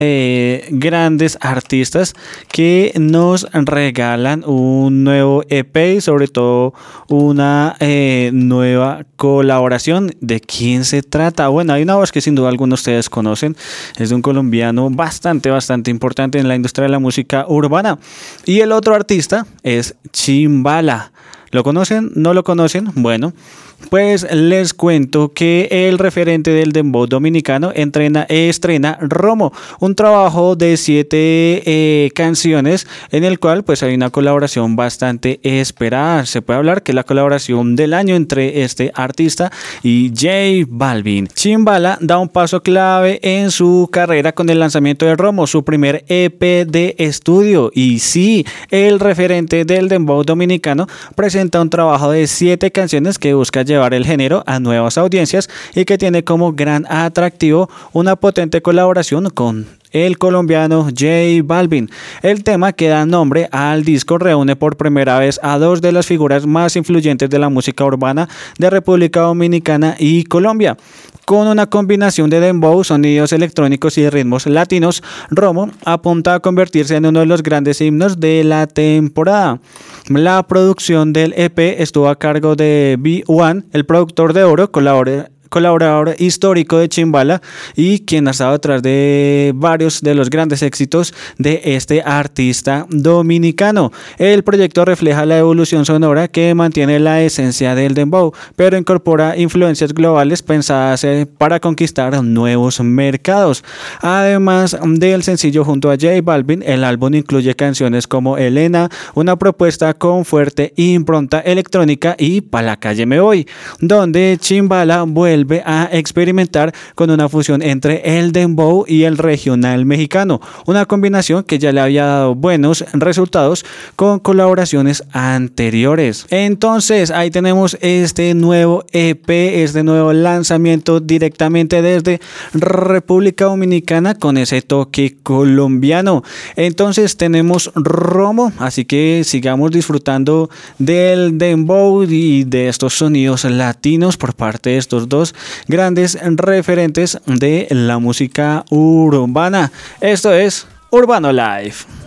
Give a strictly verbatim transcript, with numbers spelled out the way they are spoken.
eh, grandes artistas que nos regalan un nuevo E P y sobre todo una eh, nueva colaboración. ¿De quién se trata? Bueno, hay una voz que sin duda algunos de ustedes conocen, es de un colombiano bastante, bastante importante en la industria de la música urbana, y el otro artista es Chimbala. ¿Lo conocen? ¿No lo conocen? Bueno, pues les cuento que el referente del dembow dominicano entrena, estrena Romo, un trabajo de siete eh, canciones en el cual pues hay una colaboración bastante esperada. Se puede hablar que es la colaboración del año entre este artista y J Balvin. Chimbala da un paso clave en su carrera con el lanzamiento de Romo, su primer E P de estudio. Y sí, el referente del dembow dominicano presenta un trabajo de siete canciones que busca llevar el género a nuevas audiencias y que tiene como gran atractivo una potente colaboración con el colombiano J Balvin. El tema que da nombre al disco reúne por primera vez a dos de las figuras más influyentes de la música urbana de República Dominicana y Colombia. Con una combinación de dembow, sonidos electrónicos y ritmos latinos, Romo apunta a convertirse en uno de los grandes himnos de la temporada. La producción del E P estuvo a cargo de B uno, el productor de oro, colaborador colaborador histórico de Chimbala y quien ha estado detrás de varios de los grandes éxitos de este artista dominicano. El proyecto refleja la evolución sonora que mantiene la esencia del dembow, pero incorpora influencias globales pensadas para conquistar nuevos mercados. Además del sencillo junto a J Balvin, el álbum incluye canciones como Elena, una propuesta con fuerte impronta electrónica, y Pa' la calle me voy, donde Chimbala vuelve a experimentar con una fusión entre el dembow y el regional mexicano, una combinación que ya le había dado buenos resultados con colaboraciones anteriores. Entonces ahí tenemos este nuevo E P, este nuevo lanzamiento directamente desde República Dominicana con ese toque colombiano. Entonces tenemos Romo, así que sigamos disfrutando del dembow y de estos sonidos latinos por parte de estos dos grandes referentes de la música urbana. Esto es Urbano Live.